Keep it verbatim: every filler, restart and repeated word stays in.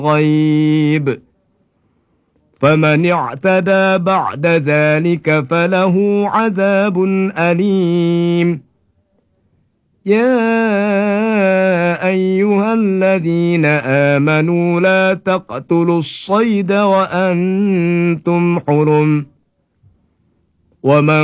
غيب فمن اعتدى بعد ذلك فله عذاب أليم يا أيها الذين آمنوا لا تقتلوا الصيد وأنتم حرم ومن